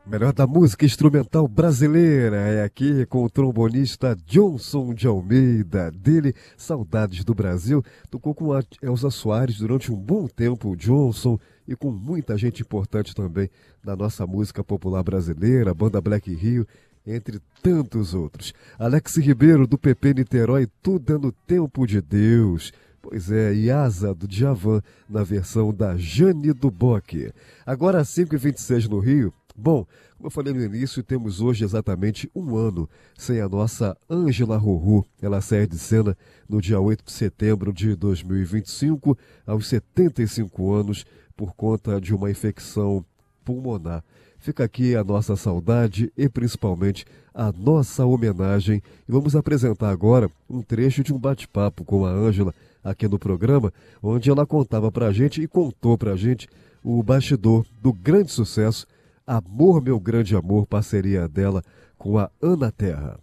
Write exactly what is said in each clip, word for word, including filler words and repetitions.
Melhor da música instrumental brasileira é aqui com o trombonista Johnson de Almeida. Dele, Saudades do Brasil. Tocou com a Elza Soares durante um bom tempo, o Johnson, e com muita gente importante também da nossa música popular brasileira, a banda Black Rio, entre tantos outros. Alex Ribeiro, do P P Niterói, Tudo é no Tempo de Deus. Pois é, e Asa do Djavan na versão da Jane do Bock. Agora às cinco e vinte e seis no Rio. Bom, como eu falei no início, temos hoje exatamente um ano sem a nossa Ângela Rorô. Ela sai de cena no dia oito de setembro de dois mil e vinte e cinco, aos setenta e cinco anos, por conta de uma infecção pulmonar. Fica aqui a nossa saudade e principalmente a nossa homenagem. E vamos apresentar agora um trecho de um bate-papo com a Ângela aqui no programa, onde ela contava pra gente e contou pra gente o bastidor do grande sucesso Amor, Meu Grande Amor, parceria dela com a Ana Terra.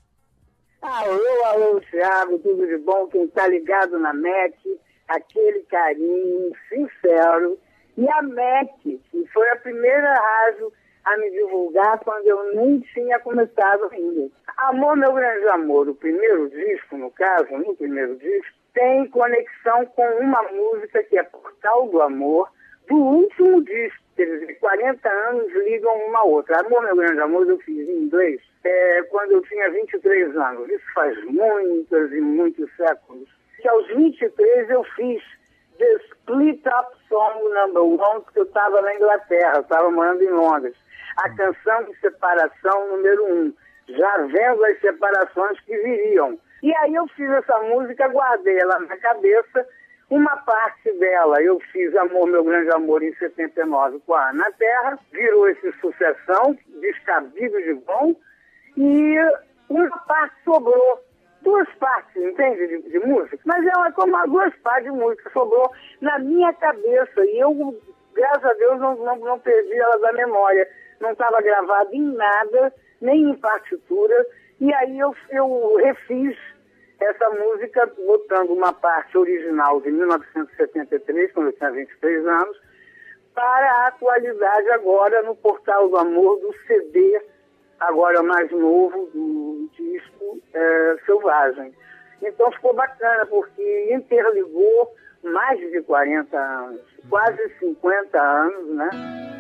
Alô, alô, Thiago, tudo de bom? Quem tá ligado na M E C, aquele carinho sincero. E a M E C, que foi a primeira rádio a me divulgar quando eu nem tinha começado ainda. Amor, Meu Grande Amor, o primeiro disco, no caso, no primeiro disco, tem conexão com uma música que é Portal do Amor, do último disco. Quer dizer, quarenta anos ligam uma a outra. Amor, Meu Grande Amor, eu fiz em inglês é, quando eu tinha vinte e três anos. Isso faz muitos e muitos séculos. E aos vinte e três eu fiz The Split Up Song Number One, porque eu estava na Inglaterra, eu estava morando em Londres. A canção de separação número um, já vendo as separações que viriam. E aí eu fiz essa música, guardei ela na cabeça. Uma parte dela eu fiz Amor, Meu Grande Amor em setenta e nove com a Ana Terra, virou esse sucessão, descabido de bom, e uma parte sobrou. Duas partes, entende, de, de música? Mas é uma, como duas partes de música, sobrou na minha cabeça, e eu, graças a Deus, não, não, não perdi ela da memória. Não estava gravada em nada, nem em partitura, e aí eu, eu refiz essa música botando uma parte original de mil novecentos e setenta e três, quando eu tinha vinte e três anos, para a atualidade agora no Portal do Amor, do C D, agora mais novo, do disco é, Selvagem. Então ficou bacana, porque interligou mais de quarenta anos, quase cinquenta anos, né?